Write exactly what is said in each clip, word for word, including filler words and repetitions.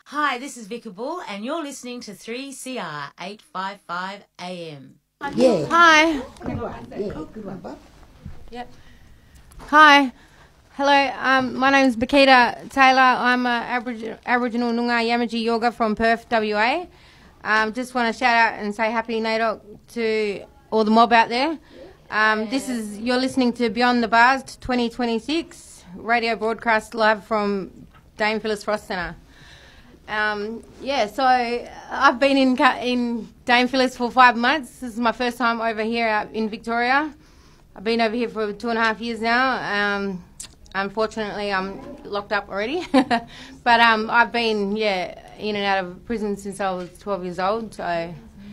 Hi, this is Vicky Bull, and you're listening to three C R eight fifty-five A M. Yeah. Hi. Good one. Yeah, good one, bub. Yep. Hi. Hello. Um, my name is Bakita Taylor. I'm a Aboriginal, Aboriginal Noongar Yamaji Yoga from Perth, W A. Um, just want to shout out and say happy NAIDOC to all the mob out there. Um, this is you're listening to Beyond the Bars twenty twenty-six radio broadcast live from Dame Phyllis Frost Centre. Um, yeah, so I've been in in Dame Phyllis for five months. This is my first time over here out in Victoria. I've been over here for two and a half years now. Um, unfortunately, I'm locked up already. but um, I've been, yeah, in and out of prison since I was twelve years old. So,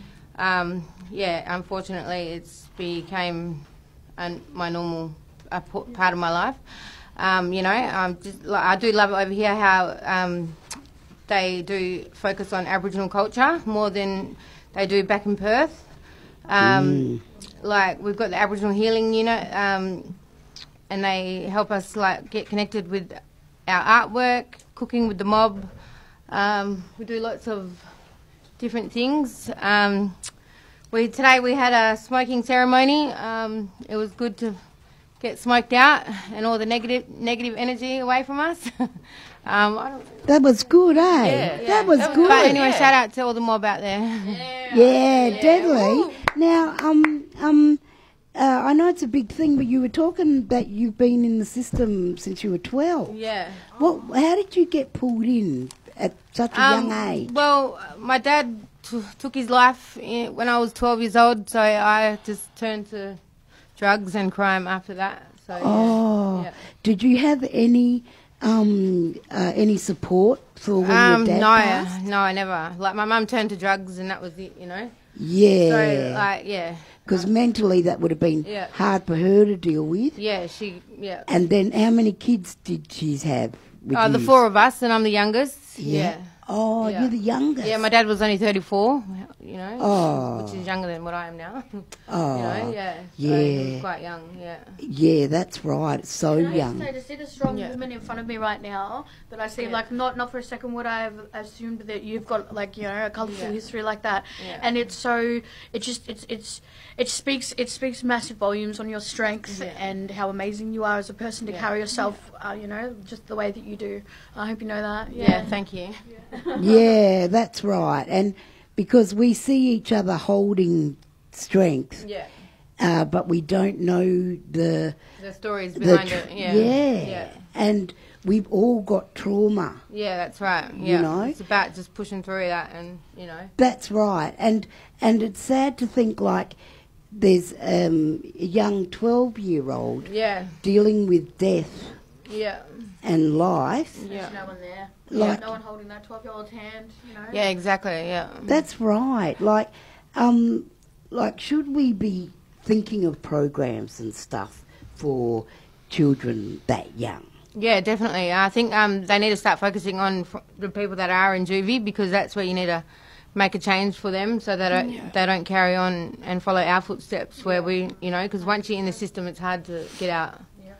um, yeah, unfortunately, it's became an, my normal uh, part of my life. Um, you know, I'm just, like, I do love it over here how... Um, they do focus on Aboriginal culture more than they do back in Perth. Um, Mm. Like, we've got the Aboriginal Healing Unit, um, and they help us, like, get connected with our artwork, cooking with the mob. Um, we do lots of different things. Um, we Today we had a smoking ceremony. Um, it was good to get smoked out and all the negative negative energy away from us. um, I don't, That was good, eh? Yeah, yeah. That was That was- good. But anyway, shout out to all the mob out there. Yeah, deadly. Now, um, um, uh, I know it's a big thing, but you were talking that you've been in the system since you were twelve. Yeah. What? How did you get pulled in at such a Um, young age? Well, my dad t- took his life in, when I was twelve years old, so I just turned to drugs and crime after that. So, yeah. Oh, Yeah. did you have any um uh, any support for when Um, your dad no, passed? no, I never. Like, my mum turned to drugs and that was it, you know. So, Yeah, like, yeah. because mentally that would have been Yeah. hard for her to deal with. Yeah, she, yeah. And then, how many kids did she have? With Oh, the you? four of us, and I'm the youngest. Yeah. Yeah. Oh, Yeah. you're the youngest. Yeah, my dad was only thirty-four, you know, Oh. which is younger than what I am now. Oh, you know, yeah. So yeah. he was quite young, yeah. Yeah, that's right. It's so Can I just young. say, to see the strong Yeah. woman in front of me right now, that I see, Yeah. like, not not for a second would I have assumed that you've got, like, you know, a colourful Yeah. history like that. Yeah. And it's so, it just, it's, it's, it speaks, it speaks massive volumes on your strength Yeah. and how amazing you are as a person to Yeah. carry yourself, uh, you know, just the way that you do. I hope you know that. Yeah, thank you. Yeah, that's right. And because we see each other holding strength, Yeah. uh, but we don't know the The stories the behind tr- it, yeah. yeah. Yeah. And we've all got trauma. Yeah, that's right. You Yeah. know? It's about just pushing through that and, you know. That's right. And and it's sad to think like there's um, a young twelve-year-old Yeah. dealing with death Yeah. and life. Yeah. There's no one there. Like- no one holding that twelve-year-old's hand, you know. Yeah, exactly, yeah. That's right. Like, um, like should we be thinking of programs and stuff for children that young? Yeah, definitely. I think um, they need to start focusing on f- the people that are in juvie, because that's where you need to make a change for them, so that don't, they don't carry on and follow our footsteps where we, you know, because once you're in the system, it's hard to get out.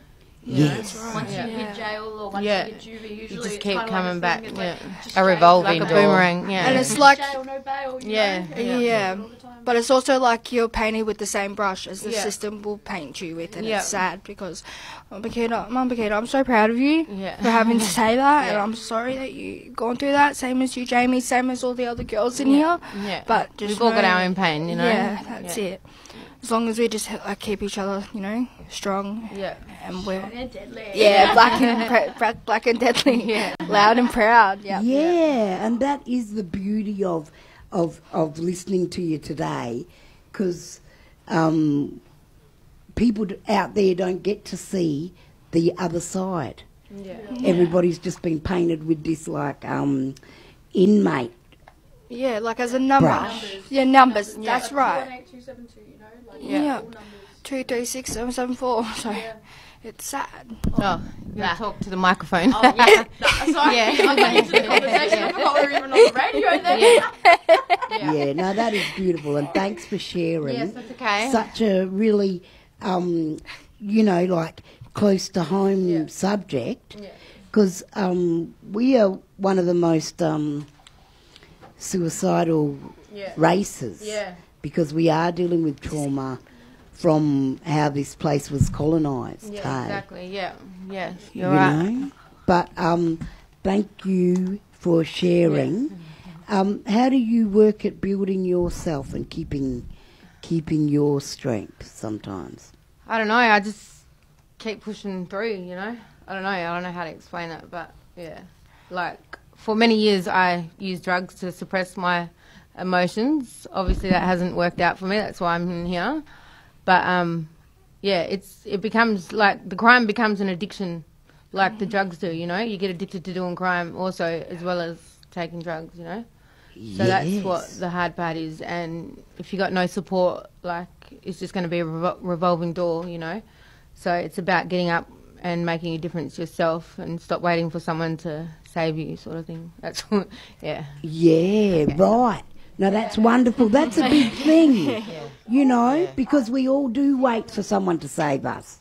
Yes. Once Yeah. you hit jail or once Yeah. you hit juvie, usually You just it's keep kinda coming like back. a thing, it's Yeah. like just A jail. revolving Like a door. boomerang, yeah. And it's like, Jail, no bail, you Yeah, know? yeah. yeah, All the time. but it's also like you're painted with the same brush as the Yeah. system will paint you with, and Yeah. it's sad because, Mum Bakita, Mum Bakita, I'm so proud of you Yeah. for having to say that, and Yeah. I'm sorry that you've gone through that, same as you, Jamie, same as all the other girls in Yeah. here. Yeah. But just We've all got know- our own pain, you know. Yeah, that's Yeah. it. As long as we just like keep each other, you know, strong, Yeah. and we're And deadly. yeah, black and pre- black, black and deadly, Yeah. loud and proud. Yeah, Yeah, and that is the beauty of of of listening to you today, because um, people d- out there don't get to see the other side. Yeah. Everybody's just been painted with this like um, inmate. yeah, like as a number. Brush. Yeah, numbers. Yeah. That's right. eight two seven two, you know, like Yeah. all numbers. Two, three, six, seven, seven, four. So it's sad. Oh, you gotta talk to the microphone. Oh, yeah. No, sorry. Yeah. I'm getting into the conversation. I forgot we were even on the radio then. Yeah. Yeah, no, that is beautiful, and thanks for sharing. Yes, that's okay. Such a really, um, you know, like close to home Yeah. subject. Yeah. because um, we are one of the most um, suicidal Yeah. races. Yeah. Because we are dealing with trauma from how this place was colonised. Yeah, hey? exactly. Yeah, yeah, You you're right. know? But um, thank you for sharing. Um, how do you work at building yourself and keeping keeping your strength sometimes? I don't know. I just keep pushing through. You know. I don't know. I don't know how to explain it, but yeah, like for many years I used drugs to suppress my emotions. Obviously, that hasn't worked out for me. That's why I'm in here. But um, yeah, it's it becomes like the crime becomes an addiction, like the drugs do. You know, you get addicted to doing crime also as well as taking drugs. You know. So that's what Yes. the hard part is, and if you got no support, like it's just going to be a revol- revolving door, you know. So it's about getting up and making a difference yourself, and stop waiting for someone to save you, sort of thing. That's what, yeah. Yeah, right. No, that's wonderful. That's a big thing, you know, because we all do wait for someone to save us,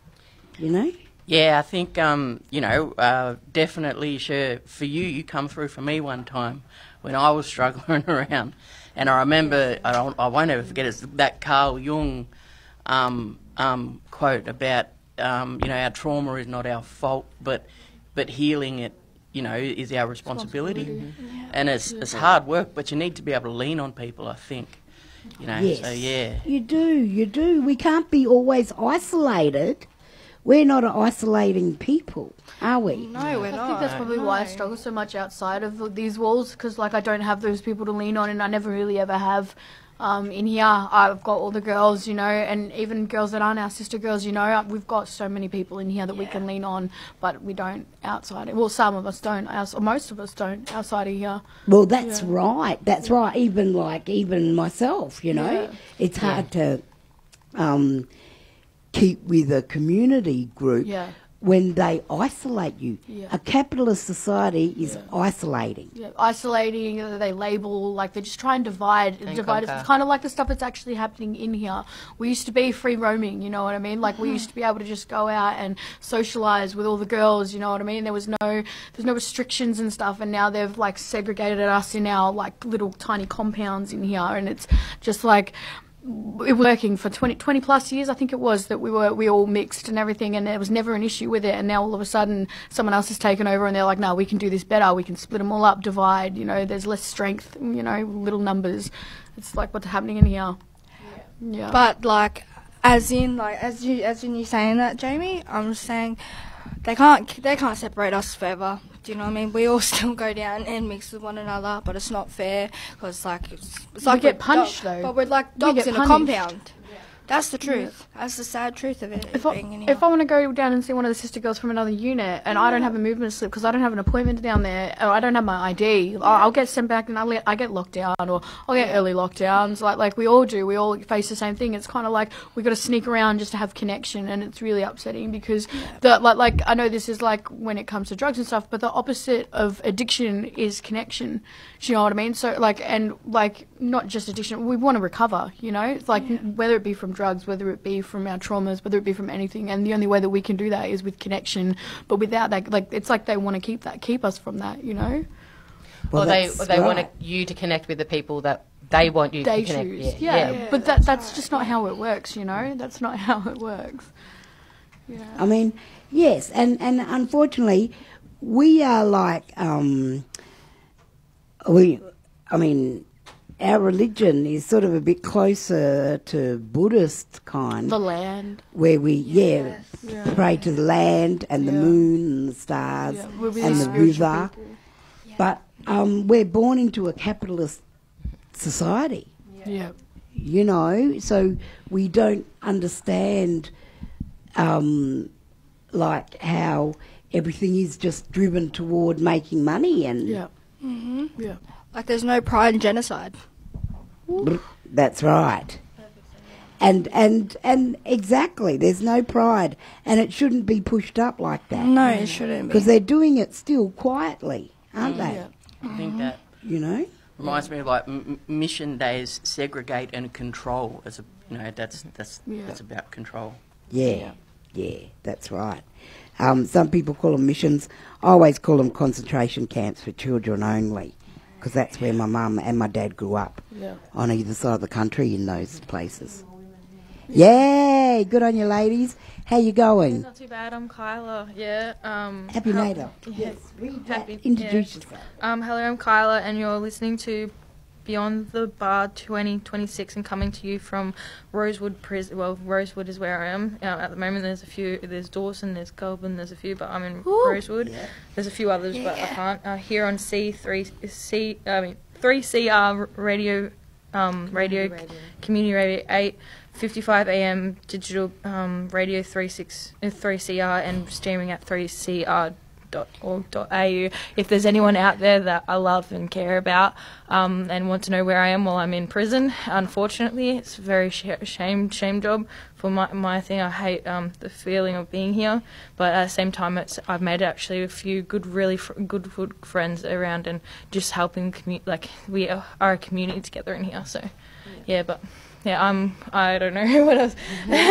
you know. Yeah, I think, um, you know, uh, definitely, sure, for you, you come through for me one time when I was struggling around. And I remember, I, don't, I won't ever forget, it's that Carl Jung um, um, quote about, um, you know, our trauma is not our fault, but but healing it, you know, is our responsibility. Responsibility. Mm-hmm. And it's, it's hard work, but you need to be able to lean on people, I think. You know, Yes. so yeah. You do, you do. We can't be always isolated. We're not isolating people, are we? No, we're I not. think that's probably why I No. struggle so much outside of these walls, because like I don't have those people to lean on, and I never really ever have. Um, in here, I've got all the girls, you know, and even girls that aren't our sister girls, you know, we've got so many people in here that we can lean on, but we don't outside it. Well, some of us don't, outs- or most of us don't outside of here. Well, that's right. That's right. Even like even myself, you know, Yeah. it's hard to um, keep with a community group Yeah. when they isolate you. Yeah. A capitalist society is isolating. Yeah, isolating, uh, they label, like they just try and divide, And divide us. conquer. It's kind of like the stuff that's actually happening in here. We used to be free roaming, you know what I mean? Like we used to be able to just go out and socialise with all the girls, you know what I mean? There was no, there's no restrictions and stuff, and now they've like segregated us in our like little tiny compounds in here, and it's just like, it was working for twenty, twenty plus years, I think it was, that we were we all mixed and everything, and there was never an issue with it. And now all of a sudden, someone else has taken over, and they're like, "No, we can do this better. We can split them all up, divide. You know, there's less strength. You know, little numbers. It's like what's happening in here." Yeah. Yeah. But like, as in like as you as in you saying that, Jamie, I'm just saying they can't they can't separate us forever. Do you know what I mean? We all still go down and mix with one another, but it's not fair because like it's, it's We like get we're punished, dog- though. But we're like We dogs get in a punished. compound. That's the truth. That's the sad truth of it. If I, being in here. if I want to go down and see one of the sister girls from another unit, and I don't have a movement slip because I don't have an appointment down there, or I don't have my I D, I'll, I'll get sent back and I'll let, I get locked down, or I'll get early lockdowns, like like we all do. We all face the same thing. It's kind of like we got to sneak around just to have connection, and it's really upsetting because the like like I know this is like when it comes to drugs and stuff, but the opposite of addiction is connection. Do you know what I mean? So like and like not just addiction, we want to recover. You know, it's like whether it be from drugs, whether it be from our traumas, whether it be from anything, and the only way that we can do that is with connection. But without that, like it's like they want to keep that, keep us from that, you know. Well, or they that's or they want right. you to connect with the people that they want you They to connect. choose, Yeah, yeah. yeah. But that that's just not how it works, you know. That's not how it works. Yeah. I mean, yes, and, and unfortunately, we are like, um, we, I mean, our religion is sort of a bit closer to Buddhist kind, The land. where we, yeah, Yeah. pray to the land and the Yeah. moon and the stars Yeah, we're really and the spiritual river. people. But um, we're born into a capitalist society, Yeah. you know, so we don't understand, um, like how everything is just driven toward making money and Yeah. hmm Yeah. like there's no pride in genocide. that's right. And and and exactly, there's no pride, and it shouldn't be pushed up like that No, it shouldn't be. because they're doing it still quietly, aren't they? Yeah. I think that You know. reminds me of like m- m- mission days, segregate and control. As a, you know, that's that's Yeah. that's about control. Yeah, yeah, that's right. Um, some people call them missions. I always call them concentration camps for children only, because that's where my mum and my dad grew up, Yeah. on either side of the country in those places. Yay! Good on you, ladies. How you going? Not too bad. I'm Kyla. Yeah. Um, Happy hel- Natal. Yes. Read that. Happy- Introduce yeah. yourself. Um, hello, I'm Kyla, and you're listening to Beyond the Bar twenty twenty-six, and coming to you from Rosewood Prison. Well, Rosewood is where I am uh, at the moment. There's a few. There's Dawson. There's Goulburn. There's a few, but I'm in Rosewood. There's a few others, but I can't. Uh, here on C three C. I mean three C R radio. Um, radio, radio. community radio eight. fifty-five A M digital um, radio three six uh, three C R, and streaming at three C R dot org dot A U. If there's anyone out there that I love and care about um, and want to know where I am while I'm in prison, unfortunately, it's a very sh- shame shame job for my my thing. I hate um, the feeling of being here, but at the same time, it's I've made actually a few good, really fr- good, good friends around, and just helping commu- like we are a community together in here. So, yeah, but. Yeah, I'm. I don't know what else.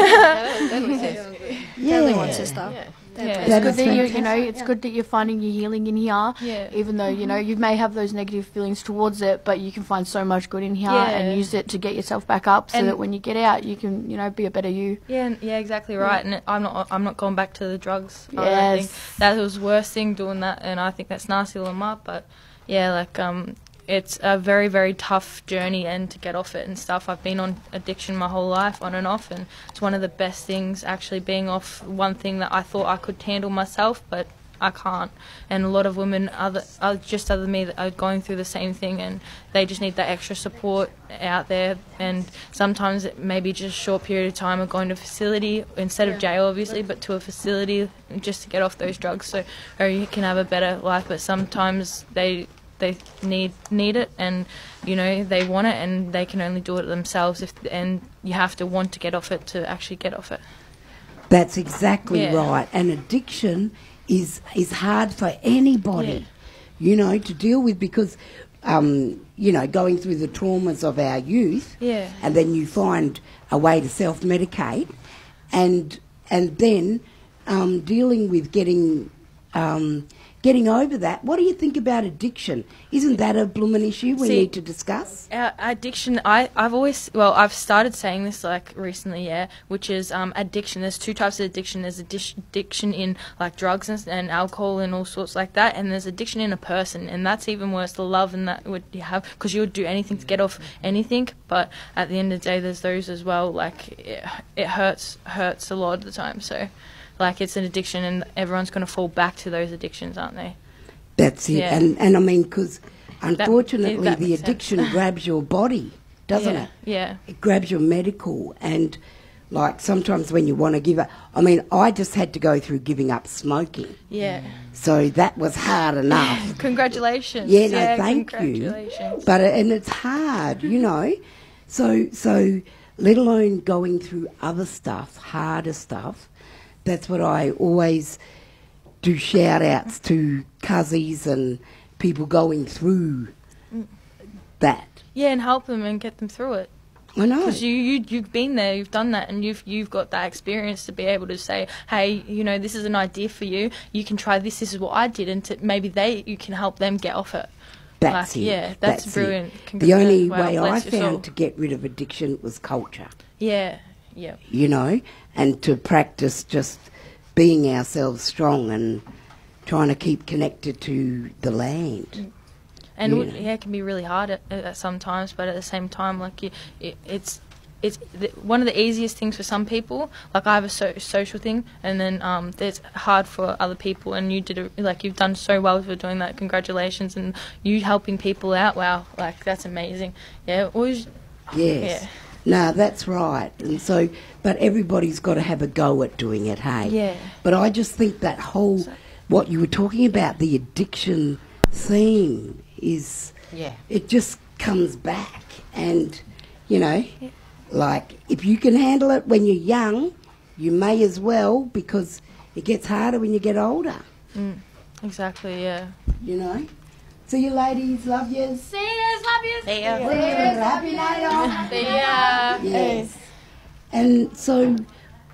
Deadly one, sister. Yeah. It's That good is that you, you know, fantastic. it's good that you're finding your healing in here. Yeah. Even though, you know, you may have those negative feelings towards it, but you can find so much good in here Yeah. and use it to get yourself back up so And- that when you get out, you can, you know, be a better you. Yeah, and- yeah, exactly right. And I'm not. I'm not going back to the drugs. I don't Yes. think that was the worst thing doing that, and I think that's nasty, them up. But yeah, like um, it's a very, very tough journey, and to get off it and stuff. I've been on addiction my whole life, on and off, and it's one of the best things actually being off one thing that I thought I could handle myself, but I can't. And a lot of women, other, uh, just other than me, that are going through the same thing, and they just need that extra support out there. And sometimes it may be just a short period of time of going to a facility instead of jail, obviously, but to a facility just to get off those drugs, so or you can have a better life. But sometimes they they need need it, and you know they want it, and they can only do it themselves. If and you have to want to get off it to actually get off it. That's exactly Yeah. right. And addiction is is hard for anybody, you know, to deal with, because, um, you know, going through the traumas of our youth, Yeah. and then you find a way to self-medicate, and and then um, dealing with getting um, getting over that. What do you think about addiction? Isn't that a bloomin' issue we See- need to discuss? Uh, addiction, I, I've always, well, I've started saying this like recently, yeah, which is um, addiction. There's two types of addiction. There's addic- addiction in like drugs and, and alcohol and all sorts like that, and there's addiction in a person, and that's even worse, the love and that would you have, because you would do anything to get off anything, but at the end of the day, there's those as well, like, it, it hurts, hurts a lot of the time, so, like, it's an addiction, and everyone's going to fall back to those addictions, aren't they? That's it. Yeah. And, and I mean, because unfortunately that the makes sense. addiction grabs your body, doesn't yeah. it? Yeah. It grabs your medical, and like sometimes when you want to give up, I mean, I just had to go through giving up smoking. Yeah. So that was hard enough. Congratulations. Yeah, no, thank you. congratulations. But, and it's hard, you know. So, so let alone going through other stuff, harder stuff. That's what I always do, shout outs to cuzzies and people going through that. Yeah, and help them and get them through it. I know. Because you, you, you've been there, you've done that, and you've you've got that experience to be able to say, hey, you know, this is an idea for you. You can try this. This is what I did, and to, maybe they you can help them get off it. That's like, it. Yeah, that's, That's brilliant. It. Congr- The only wow, way I bless your soul. found to get rid of addiction was culture, Yeah, yeah. you know, and to practice just being ourselves strong and trying to keep connected to the land. And Yeah. w yeah, it can be really hard at, at sometimes, but at the same time, like you, it, it's it's the, one of the easiest things for some people. Like I have a so, social thing, and then um, it's hard for other people. And you did a, like you've done so well for doing that. Congratulations, and you helping people out. Wow, like that's amazing. Yeah, always. Yes. Yeah. No, that's right. And so, but everybody's got to have a go at doing it, hey? Yeah. But I just think that whole, what you were talking about, the addiction theme is, Yeah. it just comes back. And, you know, like if you can handle it when you're young, you may as well, because it gets harder when you get older, Mm, exactly. Yeah. you know? See you ladies, love yous. See you. Love you. See ya. Happy night on. See ya. Yes. And so,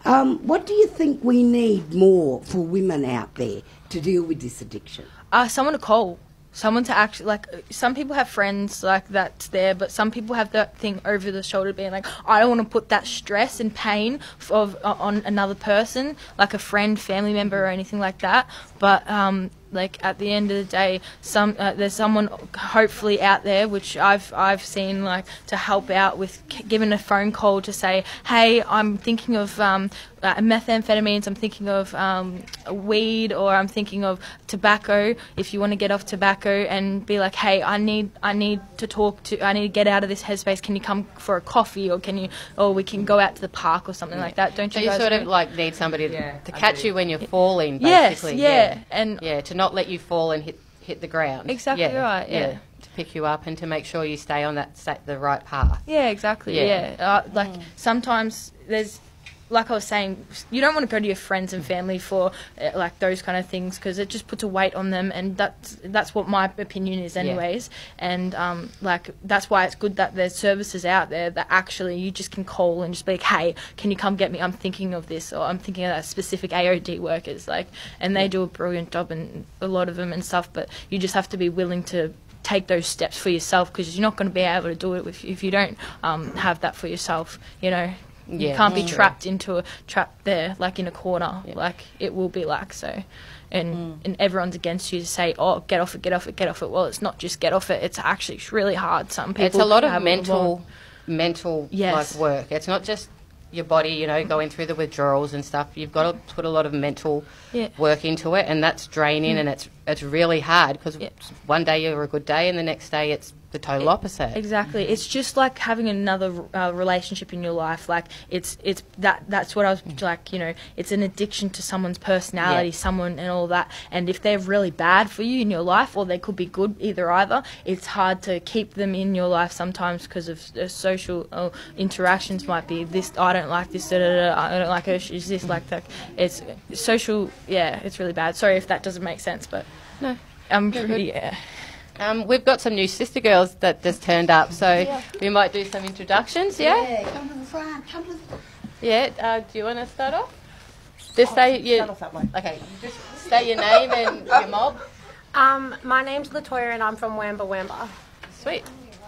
Um, what do you think we need more for women out there to deal with this addiction? Uh, someone to call. Someone to actually, like, some people have friends, like, that's there, but some people have that thing over the shoulder being like, I don't want to put that stress and pain of, on another person, like a friend, family member or anything like that. But, um, like, at the end of the day, some uh, there's someone hopefully out there, which I've I've seen, like, to help out with c- giving a phone call to say, hey, I'm thinking of um, uh, methamphetamines, I'm thinking of um, weed, or I'm thinking of tobacco. If you want to get off tobacco, and be like, hey, I need I need to talk to, I need to get out of this headspace. Can you come for a coffee, or can you, or we can go out to the park or something like that? Don't So you you guys sort of agree? like need somebody to, Yeah, to I catch do. you when you're falling, Yes, basically. yeah, and yeah, to not let you fall and hit hit the ground. Exactly right, yeah. To pick you up and to make sure you stay on that sta- the right path. Yeah, exactly. Yeah. Yeah, uh, like sometimes there's, like I was saying, you don't want to go to your friends and family for uh, like those kind of things, because it just puts a weight on them, and that's that's what my opinion is, anyways. And um, like that's why it's good that there's services out there that actually you just can call and just be like, hey, can you come get me? I'm thinking of this, or I'm thinking of that specific A O D workers, like, and they do a brilliant job, and a lot of them and stuff. But you just have to be willing to take those steps for yourself, because you're not going to be able to do it if if you don't um, have that for yourself, you know. You Yeah, can't be that's true. trapped into a trap there, like in a corner, Yeah. like it will be like so, and Mm. and everyone's against you to say, oh, get off it, get off it, get off it. Well, it's not just get off it; it's actually really hard. Some people It's a lot of have a mental, mental Yes. like work. It's not just your body, you know, going through the withdrawals and stuff. You've got to put a lot of mental Yeah. work into it, and that's draining, and it's it's really hard, because Yeah. one day you're a good day, and the next day it's the total opposite. Exactly. It's just like having another uh, relationship in your life. Like it's it's that that's what I was like. You know, it's an addiction to someone's personality, Yeah. someone and all that. And if they're really bad for you in your life, or they could be good, either either, it's hard to keep them in your life sometimes because of uh, social uh, interactions. Might be this. I don't like this. Da, da, da, I don't like her. She's this like that. It's social. Yeah, it's really bad. Sorry if that doesn't make sense, but No. um, You're good. yeah. Um, we've got some new sister girls that just turned up, so we might do some introductions. Yeah. come to the front, come to the Yeah. Uh, do you want to start off? Just say your. Okay. Just say your name and your mob. Um, my name's Latoya and I'm from Wamba Wamba. Sweet.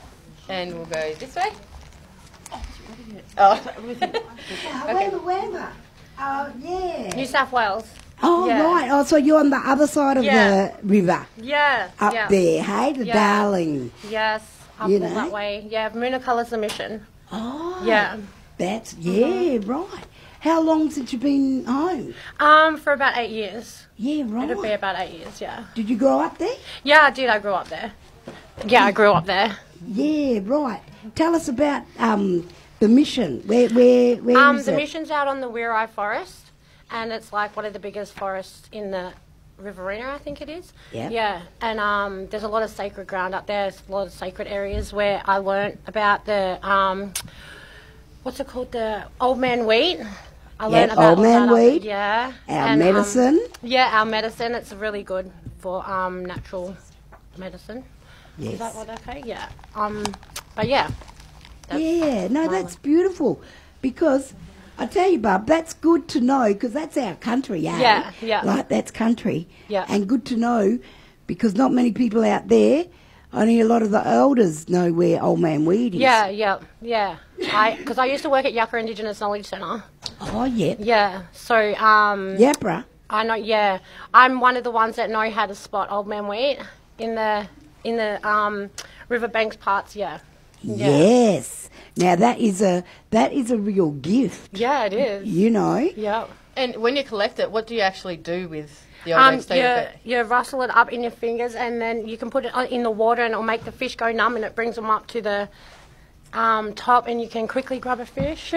And we'll go this way. Oh. Whamma, whamma. Oh, yeah. New South Wales. Oh, Yeah. right. Oh, so you're on the other side of Yeah. the river, Yeah. up yeah. there, hey, the Yeah. Darling. Yes. Up You all know? that way. Yeah, Moonacolour's the mission. Oh, Yeah. That's, yeah, right. How long since you've been home? Um, for about eight years. Yeah, right. It'll be about eight years, yeah. Did you grow up there? Yeah, I did. I grew up there. Yeah, I grew up there. Yeah, right. Tell us about um, the mission. Where, where, where Um, is the it? mission's out on the Wirrai Forest, and it's like one of the biggest forests in the Riverina, I think it is. Yeah. Yeah, and um, there's a lot of sacred ground up there. There's a lot of sacred areas where I learnt about the, um, what's it called, the old man wheat. I Yeah, learnt about old all man that up- wheat, Yeah. Our and, um, medicine. yeah, our medicine. It's really good for um, natural medicine. Yes. Is that what okay? Yeah. Um, but yeah. That's Yeah, no, my that's one. beautiful. Because I tell you, Bub, that's good to know because that's our country, eh? Yeah, yeah. Like, that's country. Yeah. And good to know because not many people out there, only a lot of the elders know where Old Man Weed is. Yeah, yeah, yeah. I because I used to work at Yucca Indigenous Knowledge Centre. Oh, yeah. Yeah. So um, Yapra. I know. Yeah, I'm one of the ones that know how to spot old man wheat in the in the um, riverbanks parts. Yeah. Yeah. Yes. Now that is a that is a real gift. Yeah, it is. You know. Yeah. And when you collect it, what do you actually do with the old Um, man you, state? you rustle it up in your fingers and then you can put it on- in the water and it'll make the fish go numb and it brings them up to the um, top and you can quickly grab a fish.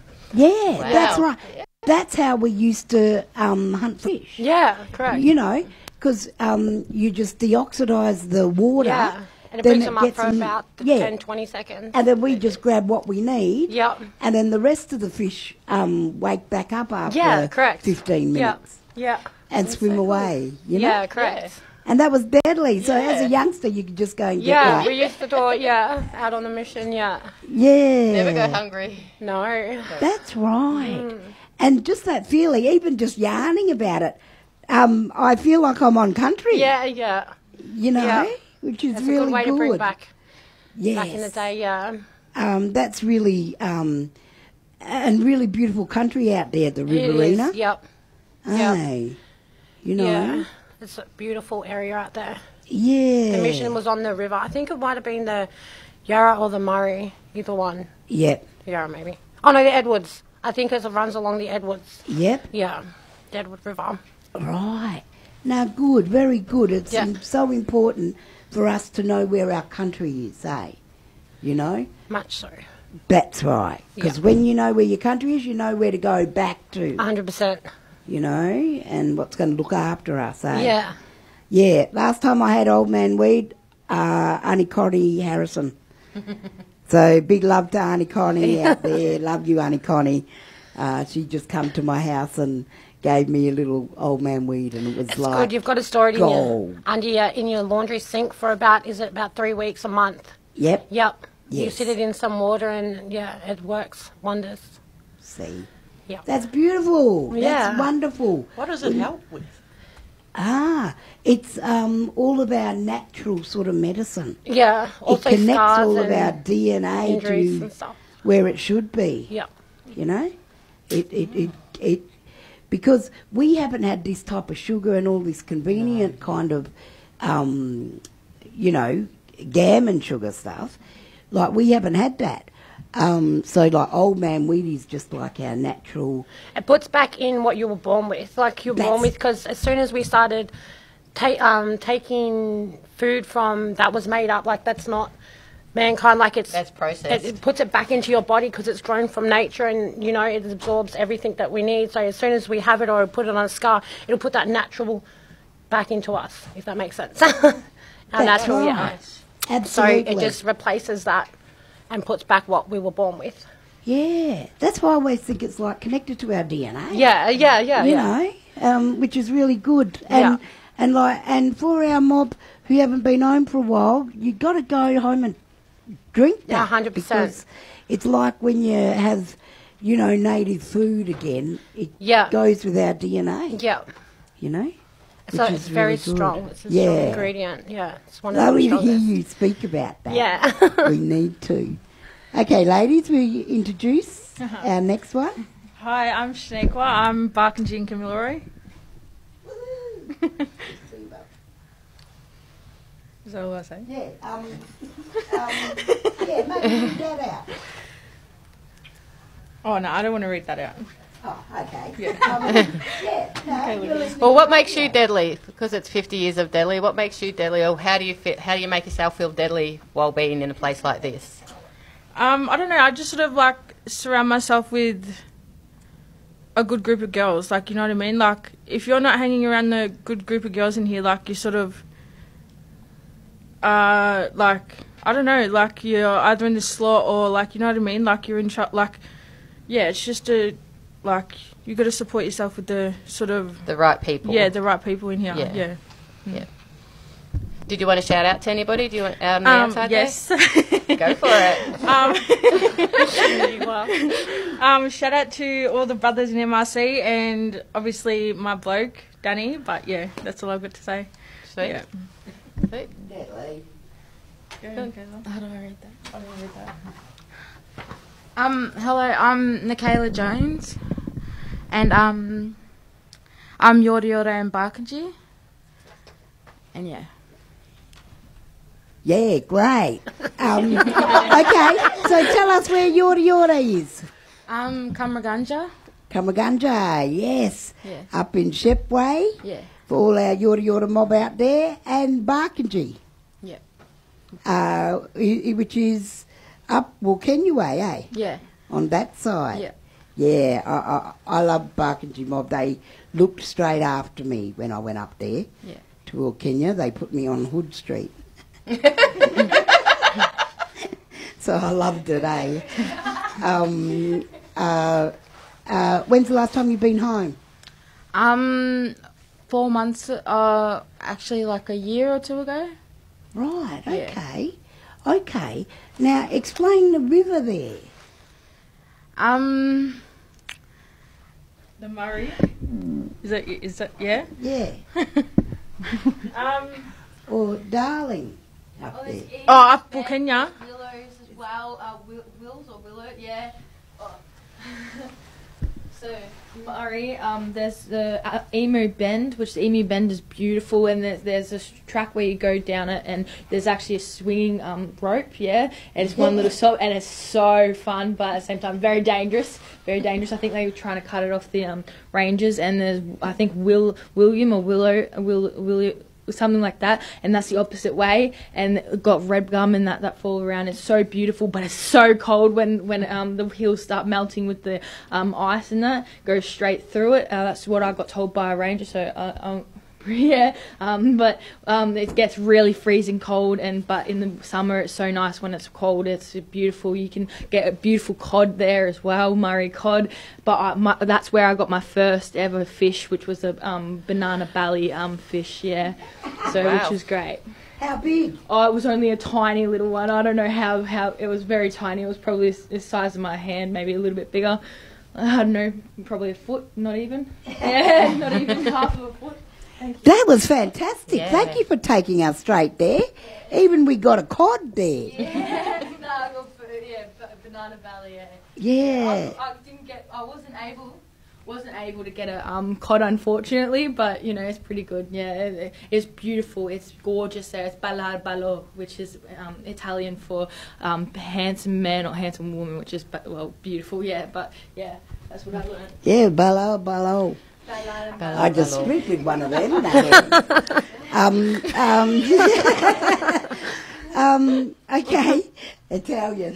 Yeah, that's Wow. right. That's how we used to um, hunt fish. yeah, correct. You know, because um, you just deoxidize the water. yeah. And it then brings them up gets for them- about yeah. ten, twenty seconds. And then we just grab what we need. Yep. And then the rest of the fish um, wake back up after Yeah, correct. fifteen Yeah. minutes Yeah. and swim away. You know? Yeah, correct. And that was deadly. So as a youngster, you could just go and get Yeah, like, we used to do it, yeah, out on the mission, yeah. yeah. Never go hungry. No. That's right. Mm. and just that feeling, even just yarning about it, um, I feel like I'm on country. Yeah, yeah. You know, Yeah. which is That's really a good way good. to bring back yes. back in the day. Yeah. Um, that's really um, and really beautiful country out there, the It Riverina. is, Yep. Hey, you know, Yeah. It's a beautiful area out there. yeah, The mission was on the river. I think it might have been the Yarra or the Murray, either one. yep, Yarra maybe. Oh no, the Edwards. I think it runs along the Edwards. yep. Yeah, the Edward River. Right. Now, good, very good. It's Yeah. um, so important for us to know where our country is, eh? You know? Much so. That's right. Because Yeah. when you know where your country is, you know where to go back to, A hundred percent. you know, and what's going to look after us, eh? Yeah. Yeah. Last time I had Old Man Weed, uh, Auntie Connie Harrison. So big love to Auntie Connie out there. Love you, Auntie Connie. Uh, she just come to my house and gave me a little Old Man Weed, and it was It's like good. You've got to store it in your, gold. under your in your laundry sink for about is it about three weeks a month. Yep. Yep. You Yes. sit it in some water and yeah, it works wonders. See. Yep. That's beautiful. Yeah. That's wonderful. What does it help with? Ah, it's um, all of our natural sort of medicine. Yeah. It Also connects scars all of and our D N A injuries to and stuff. where it should be. Yep. You know, it it, it it because we haven't had this type of sugar and all this convenient kind of, um, you know, gammon sugar stuff. Like we haven't had that. Um, so like Old Man Weed is just like our natural. It puts back in what you were born with, like you were born That's- with. Because as soon as we started ta- um, taking food from that was made up, like that's not mankind. Like it's That's processed. It, it puts it back into your body because it's grown from nature, and you know it absorbs everything that we need. So as soon as we have it or put it on a scar, it'll put that natural back into us. If that makes sense. Our That's natural, yeah. right. So Absolutely. it just replaces that and puts back what we were born with. Yeah, that's why I always think it's like connected to our D N A. Yeah, yeah, yeah, you yeah. know, um, which is really good. And Yeah. and like and for our mob who haven't been home for a while, you got to go home and drink that. Yeah, one hundred percent. Because it's like when you have, you know, native food again. It Yeah. goes with our D N A. Yeah. You know. So which it's is very really good. strong. It's a yeah. strong ingredient. Yeah, it's one of Lovely the to hear strongest. you speak about that. Yeah. we need to. Okay, ladies, we introduce our next one. Hi, I'm Shaniqua. I'm Barkindji and Camilleri. Is that all I say? Yeah, um, um, yeah, maybe read that out. Oh, no, I don't want to read that out. Oh, okay. Yeah. Um, yeah, no, you're listening Well, what to makes it. you deadly? Because it's fifty years of deadly. What makes you deadly, or how do you fit? How do you make yourself feel deadly while being in a place like this? Um, I don't know. I just sort of like surround myself with a good group of girls. Like, you know what I mean? Like, if you're not hanging around the good group of girls in here, like, you sort of, uh, like, I don't know, like, you're either in the slot or, like, you know what I mean? Like, you're in trouble. Like, yeah, it's just a, like, you got to support yourself with the sort of, The right people. yeah, the right people in here. Yeah. Yeah. Yeah. Did you want to shout out to anybody? Do you want out on the Um, outside yes. there? Go for it. um, um, shout out to all the brothers in M R C and obviously my bloke, Danny. But yeah, that's all I've got to say. Sweet. Yeah. Sweet. Deadly. How do I read that? How do I read that? Um, hello, I'm Nikayla Jones, and um, I'm Yorta Yorta and Barkindji, and yeah. Yeah, great. Um, okay, so tell us where Yorta Yorta is. Um, Kamraganja. Kamaganja, yes. Yeah. Up in Shepway. Yeah. For all our Yorta Yorta mob out there. And Barkindji. Yeah. Uh, i- i- which is up Wilkenya way, eh? Yeah. On that side. Yeah. Yeah, I, I, I love Barkindji mob. They looked straight after me when I went up there Yeah. to Wilkenya. They put me on Hood Street. So I loved it, eh? Um, uh, uh, when's the last time you've been home? Um, four months. Uh, actually, like a year or two ago. Right, Yeah. okay. Okay. Now, explain the river there. Um, The Murray. Is that is that yeah? Yeah. um. Or Darling up there. Oh, up Kenya. Willows as well. Uh, Will, Wills or Willow, yeah. Oh. So Murray, um, there's the uh, Emu Bend, which the Emu Bend is beautiful, and there's there's a s- track where you go down it, and there's actually a swinging um rope, yeah, and it's one little stop, and it's so fun, but at the same time very dangerous, very dangerous. I think they were trying to cut it off the um ranges, and there's I think Will William or Willow Will Will. something like that, and that's the opposite way, and it got red gum and that that fall around. It's so beautiful, but it's so cold when when um the hills start melting with the um ice and that goes straight through it. Uh, that's what I got told by a ranger. So uh, um yeah, um but um it gets really freezing cold, and but in the summer it's so nice when it's cold. It's beautiful. You can get a beautiful cod there as well, Murray cod. But I, my, that's where I got my first ever fish, which was a um banana belly um fish, yeah. So Wow. which was great. How big? Oh, it was only a tiny little one. I don't know how how it was very tiny. It was probably the size of my hand, maybe a little bit bigger. I don't know, probably a foot, not even. Yeah, not even half of a foot. That was fantastic. Yeah. Thank you for taking us straight there. Even we got a cod there. Yeah, no, I got, yeah, ba- banana belly. Yeah. Yeah. I, I didn't get. I wasn't able. Wasn't able to get a um cod, unfortunately, but you know it's pretty good. Yeah, it, it's beautiful. It's gorgeous there. It's ballar ballo, which is um Italian for um handsome man or handsome woman, which is ba- well beautiful. Yeah, but yeah, that's what I learned. Yeah, ballo, ballo. Ballar, I just split with one of them. um, um, um, okay, Italian.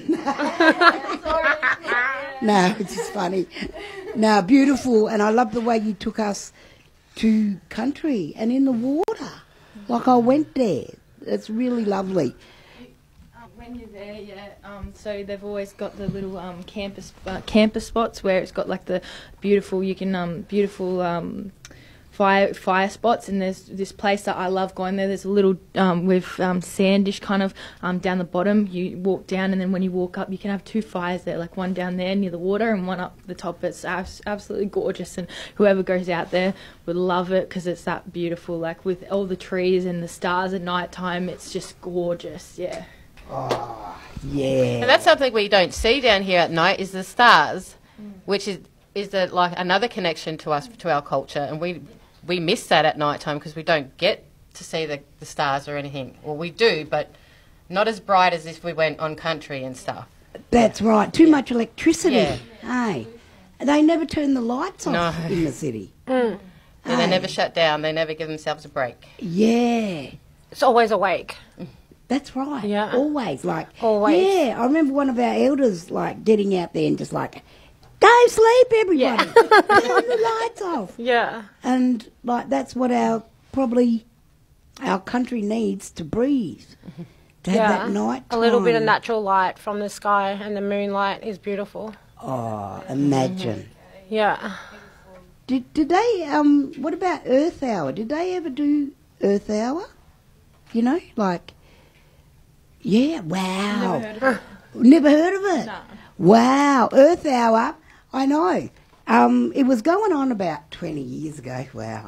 No, it's just funny. No, beautiful, and I love the way you took us to country and in the water. Like I went there. It's really lovely. When you're there, yeah. Um, so they've always got the little um campus uh, camper spots where it's got like the beautiful you can um beautiful um fire fire spots, and there's this place that I love going there. There's a little um with um sandish kind of um down the bottom. You walk down, and then when you walk up, you can have two fires there, like one down there near the water and one up the top. It's abs- absolutely gorgeous, and whoever goes out there would love it because it's that beautiful. Like with all the trees and the stars at night time, it's just gorgeous. Yeah. Oh, yeah. And that's something we don't see down here at night is the stars, Mm. which is is the, like another connection to us, to our culture, and we we miss that at night time because we don't get to see the, the stars or anything. Well, we do, but not as bright as if we went on country and stuff. That's right. Too much electricity. Yeah. Hey, they never turn the lights off No. in the city. Yeah, they Hey. never shut down. They never give themselves a break. Yeah. It's always awake. That's right. Yeah. Always. Like, Always. yeah, I remember one of our elders, like, getting out there and just like, go sleep, everybody. Turn the lights off. Yeah. And, like, that's what our, probably, our country needs to breathe. To have that night A little bit of time. natural light from the sky, and the moonlight is beautiful. Oh, imagine. Yeah. Did, did they, um, what about Earth Hour? Did they ever do Earth Hour? You know, like, yeah, wow. Never heard of it. Never heard of it? No. Wow, Earth Hour, I know. Um, it was going on about twenty years ago. Wow.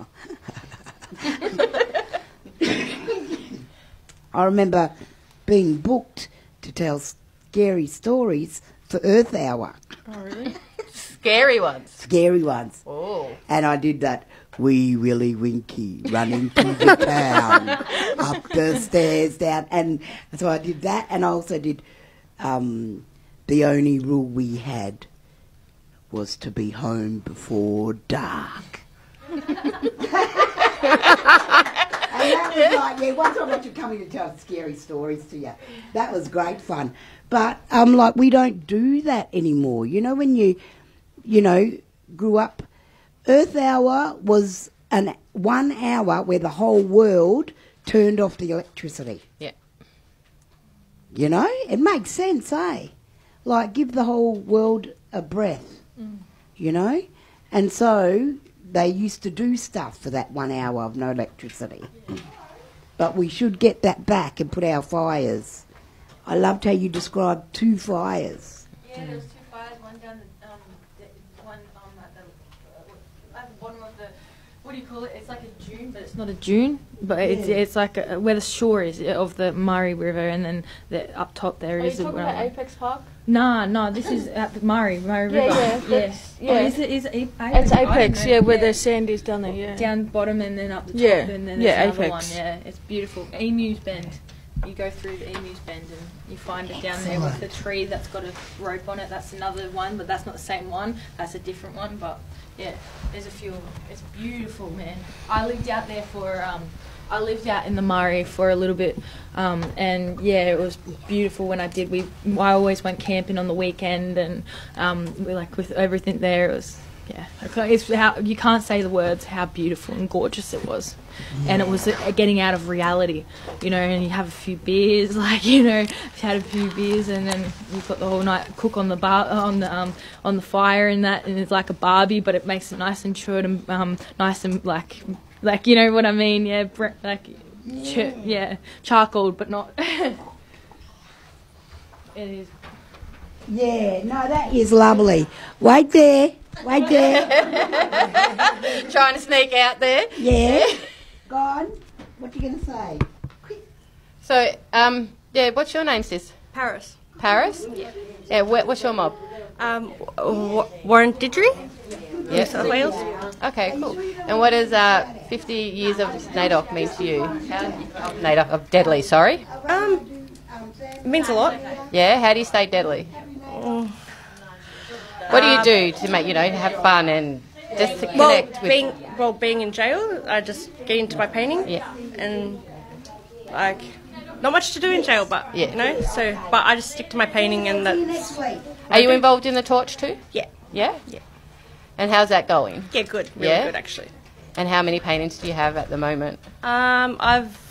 I remember being booked to tell scary stories for Earth Hour. Oh, really? Scary ones. Scary ones. Oh. And I did that wee Willie Winky running through the town, up the stairs, down. And so I did that. And I also did um, the only rule we had was to be home before dark. And that was like, yeah, once I got you coming to tell scary stories to you. That was great fun. But, um, like, we don't do that anymore. You know, when you, you know, grew up, Earth Hour was an one hour where the whole world turned off the electricity. Yeah. You know? It makes sense, eh? Like, give the whole world a breath. Mm. You know? And so they used to do stuff for that one hour of no electricity. But we should get that back and put our fires. I loved how you described two fires. Yeah, there was two fires. One down the um, the- one um at the uh, what do you call it? It's like a dune, but it's not a dune. But it's it's like a, where the shore is of the Murray River, and then the, up top there Are is you the. talking about Apex Park? Nah, no, this is at the Murray Murray Yeah, River. yeah, that's- yeah. Oh, is it is it Apex? It's I don't Apex, know. yeah, where the sand is down there, yeah. Down bottom and then up the top, Yeah, and then yeah, there's another one. Apex. Yeah, it's beautiful. Emu's Bend. You go through the Emu's Bend and you find it down there with the tree that's got a rope on it. That's another one, but that's not the same one. That's a different one. But yeah, there's a few of them. It's beautiful, man. I lived out there for. Um, I lived out in the Murray for a little bit, um, and yeah, it was beautiful when I did. We I always went camping on the weekend, and um, we like with everything there. It was yeah, it's how you can't say the words how beautiful and gorgeous it was, yeah. And it was uh, getting out of reality, you know. And you have a few beers, like you know, you had a few beers, and then you've got the whole night cook on the bar on the um on the fire and that, and it's like a barbie, but it makes it nice and short and um nice and like. Like, you know what I mean? Yeah, bre- like, yeah, ch- yeah charcoal, but not. It is. Yeah, no, that is lovely. Wait there, wait there. Trying to sneak out there. Yeah. Go on. What you going to say? So, um, yeah, what's your name, sis? Paris. Paris? Yeah. Yeah, wh- what's your mob? Um, w- Warren Didry. Yeah. New South Wales. Okay, cool. And what does uh, fifty years of NAIDOC mean to you? How, NAIDOC, of Deadly, sorry. Um, it means a lot. Yeah, how do you stay deadly? Mm. What do you do to make, you know, have fun and just to Well, connect with... being well, being in jail, I just get into my painting. Yeah. And like, not much to do in jail, but Yeah. you know. So, but I just stick to my painting, and that's. Are you involved in the torch too? Yeah. Yeah? Yeah. And how's that going? Yeah, good. Really Yeah? good, actually. And how many paintings do you have at the moment? Um, I've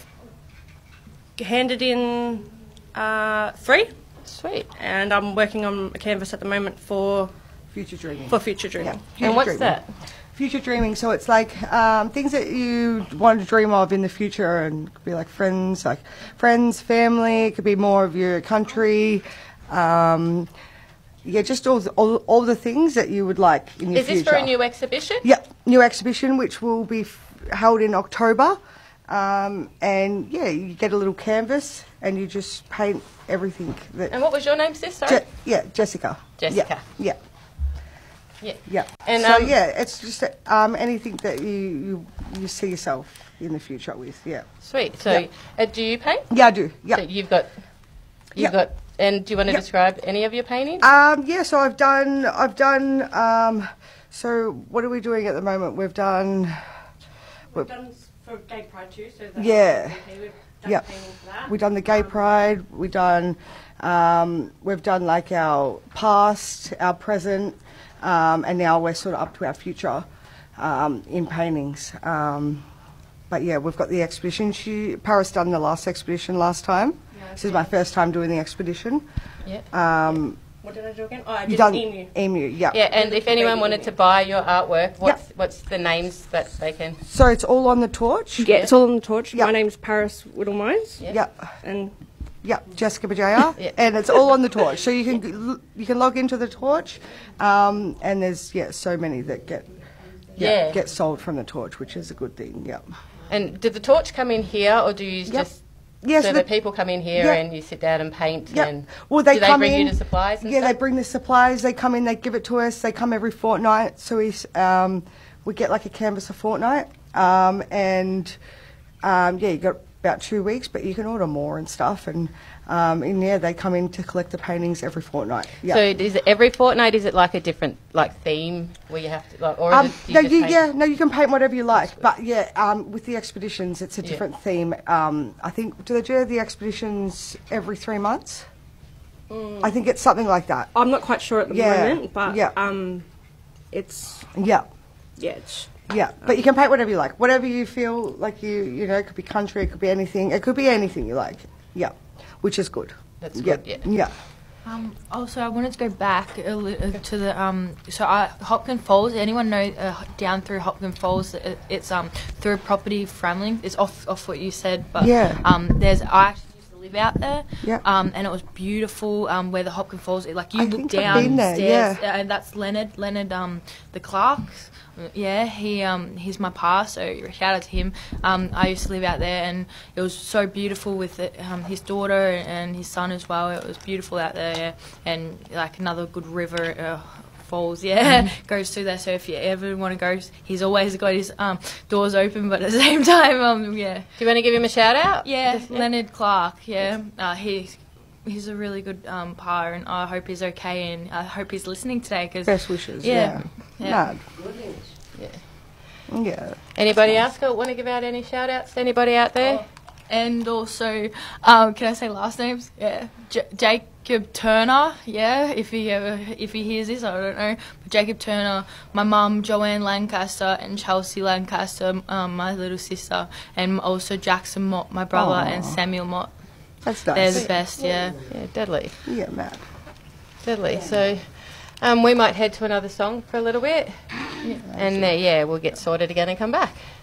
handed in uh, three. Sweet. And I'm working on a canvas at the moment for Future dreaming. For future dreaming. Yeah. And what's dreaming. that? Future dreaming. So it's like um, things that you want to dream of in the future, and it could be like friends, like friends, family. It could be more of your country. Um, yeah, just all the, all, all the things that you would like in your Is future. this for a new exhibition? Yeah, new exhibition which will be f- held in October. Um, and yeah, you get a little canvas and you just paint everything. That And what was your name, sis? Sorry. Je- yeah, Jessica. Jessica. Yeah. Yeah. Yeah. And, so um, yeah, it's just um, anything that you, you you see yourself in the future with. Yeah. Sweet. So, Yeah. uh, do you paint? Yeah, I do. Yeah. So you've got, you've Yeah. got, and do you want to Yeah. describe any of your paintings? Um, yeah, so I've done, I've done, um, so what are we doing at the moment? We've done, We've done for Gay Pride too, so that's yeah, we've done yeah, painting for that. we've done the Gay Pride, we've done, um, we've done like our past, our present, um, and now we're sort of up to our future um, in paintings. Um, but yeah, we've got the expedition. She, Paris done the last expedition last time. This is my first time doing the expedition. Yeah. Um, What did I do again? Oh, I you did done Emu. Emu, yeah. Yeah, and if anyone wanted to buy your artwork, what's what's the names that they can? So it's all on the torch? Yeah, it's all on the torch. Yeah. My name's Paris Whittle Mines. Yeah. Yeah. And Yeah, Jessica Bajaya, Yeah. and it's all on the torch. So you can you can log into the torch, um, and there's yeah so many that get Yeah. get sold from the torch, which is a good thing. Yeah. And did the torch come in here, or do you Yep. just? Yeah, so so the the- people come in here yeah. and you sit down and paint. Yeah. And Well, they do they come bring in. you the supplies? And yeah, stuff? they bring the supplies. They come in. They give it to us. They come every fortnight. So we s- um, we get like a canvas a fortnight, um, and um, yeah, you got about two weeks, but you can order more and stuff. And um, in there, they come in to collect the paintings every fortnight. Yeah. So is it every fortnight? Is it like a different like theme where you have to like, or Um, is it, do you no, just you, paint- yeah, no, you can paint whatever you like, but yeah, um, with the expeditions, it's a Yeah. different theme. Um, I think do they do the expeditions every three months? Mm. I think it's something like that. I'm not quite sure at the Yeah, moment, but yeah. um, it's Yeah, yeah, it's yeah, but you can paint whatever you like, whatever you feel like you, you know, it could be country, it could be anything, it could be anything you like. Yeah, which is good. That's yeah. good, yeah. Yeah. Um, also, I wanted to go back a li- uh, to the um. So, I, Hopkins Falls. Anyone know uh, down through Hopkins Falls? It, it's um through a property Framling. It's off off what you said, but Yeah. um. There's I actually used to live out there. Yeah. Um, and it was beautiful. Um, where the Hopkins Falls, like you I look think I've been there, downstairs, yeah. and that's Leonard. Leonard, um, the Clarks. Yeah, he um he's my pa, so shout out to him. Um, I used to live out there, and it was so beautiful with it, um, his daughter and his son as well. It was beautiful out there, yeah. And like another good river. Uh, Falls, yeah, mm. goes through there. So if you ever want to go, he's always got his um, doors open, but at the same time, um, yeah. Do you want to give him a shout out? Yeah, Just, yeah. Leonard Clark. Yeah, uh, he's he's a really good um, pa, and I hope he's okay, and I hope he's listening today. Cause, Best wishes. Yeah, yeah. yeah. yeah. Yeah. Anybody else got, want to give out any shout outs to anybody out there? Oh. And also, um, can I say last names? Yeah, J- Jacob Turner. Yeah, if he ever if he hears this, I don't know. But Jacob Turner, my mum Joanne Lancaster, and Chelsea Lancaster, um, my little sister, and also Jackson Mott, my brother, Aww. and Samuel Mott. That's nice. They're the best. Yeah. Yeah, deadly. Yeah, mad. Deadly. So, um, we might head to another song for a little bit, Yeah. and uh, yeah, we'll get sorted again and come back.